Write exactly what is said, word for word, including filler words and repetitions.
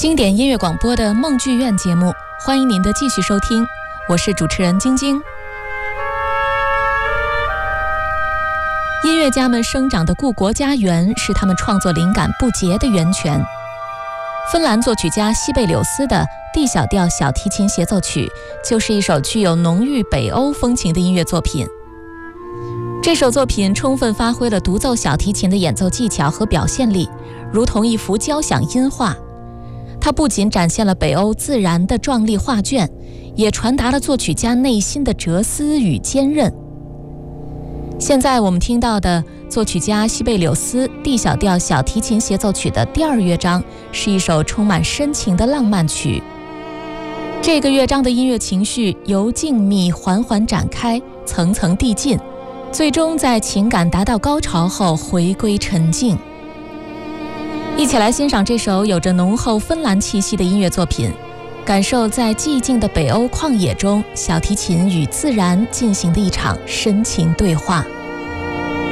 经典音乐广播的梦剧院节目，欢迎您的继续收听，我是主持人晶晶。音乐家们生长的故国家园是他们创作灵感不竭的源泉。芬兰作曲家西贝柳斯的 D 小调小提琴协奏曲就是一首具有浓郁北欧风情的音乐作品。这首作品充分发挥了独奏小提琴的演奏技巧和表现力，如同一幅交响音画。它不仅展现了北欧自然的壮丽画卷，也传达了作曲家内心的哲思与坚韧。现在我们听到的作曲家西贝柳斯 D 小调小提琴协奏曲的第二乐章，是一首充满深情的浪漫曲。这个乐章的音乐情绪由静谧缓缓展开，层层递进，最终在情感达到高潮后回归沉静。一起来欣赏这首有着浓厚芬兰气息的音乐作品，感受在寂静的北欧旷野中，小提琴与自然进行的一场深情对话。